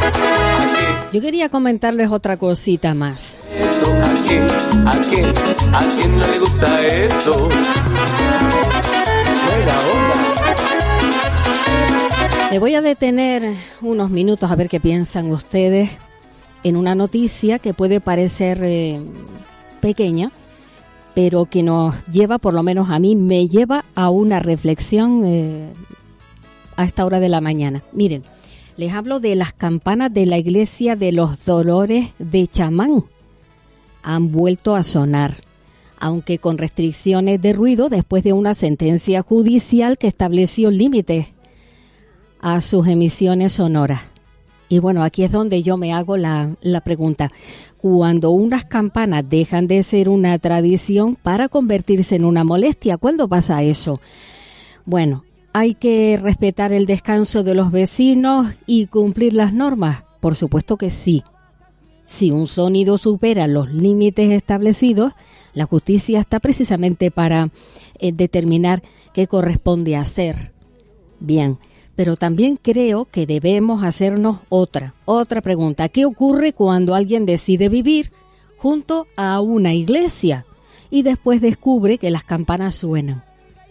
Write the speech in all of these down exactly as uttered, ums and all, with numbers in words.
Yo quería comentarles otra cosita más. Eso, ¿a quién, a quién, a quién no le gusta eso? Buena onda. Me voy a detener unos minutos a ver qué piensan ustedes en una noticia que puede parecer eh, pequeña, pero que nos lleva, por lo menos a mí, me lleva a una reflexión eh, a esta hora de la mañana. Miren, les hablo de las campanas de la iglesia de los Dolores de Chamán. Han vuelto a sonar, aunque con restricciones de ruido después de una sentencia judicial que estableció límites a sus emisiones sonoras. Y bueno, aquí es donde yo me hago la, la pregunta. Cuando unas campanas dejan de ser una tradición para convertirse en una molestia, ¿cuándo pasa eso? Bueno, ¿hay que respetar el descanso de los vecinos y cumplir las normas? Por supuesto que sí. Si un sonido supera los límites establecidos, la justicia está precisamente para eh, determinar qué corresponde hacer. Bien, pero también creo que debemos hacernos otra, otra pregunta. ¿Qué ocurre cuando alguien decide vivir junto a una iglesia y después descubre que las campanas suenan?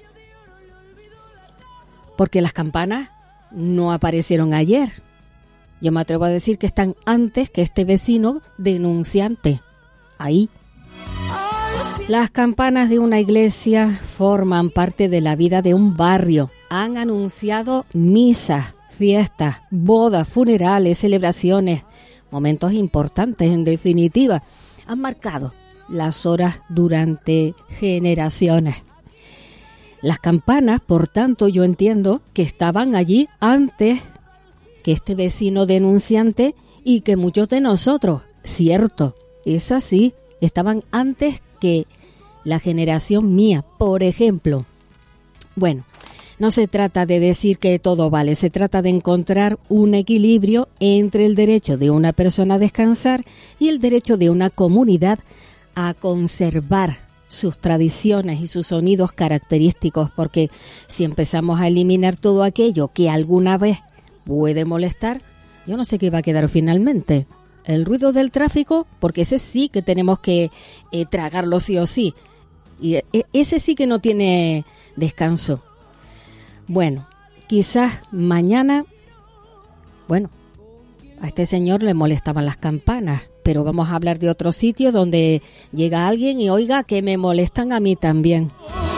Porque las campanas no aparecieron ayer. Yo me atrevo a decir que están antes que este vecino denunciante. Ahí. Las campanas de una iglesia forman parte de la vida de un barrio. Han anunciado misas, fiestas, bodas, funerales, celebraciones, momentos importantes en definitiva. Han marcado las horas durante generaciones. Las campanas, por tanto, yo entiendo que estaban allí antes que este vecino denunciante y que muchos de nosotros, cierto, es así, estaban antes que la generación mía, por ejemplo. Bueno, no se trata de decir que todo vale, se trata de encontrar un equilibrio entre el derecho de una persona a descansar y el derecho de una comunidad a conservar sus tradiciones y sus sonidos característicos, porque si empezamos a eliminar todo aquello que alguna vez puede molestar, yo no sé qué va a quedar finalmente. El ruido del tráfico, porque ese sí que tenemos que eh, tragarlo sí o sí. Y eh, ese sí que no tiene descanso. Bueno, quizás mañana, bueno, a este señor le molestaban las campanas, pero vamos a hablar de otro sitio donde llega alguien y oiga que me molestan a mí también.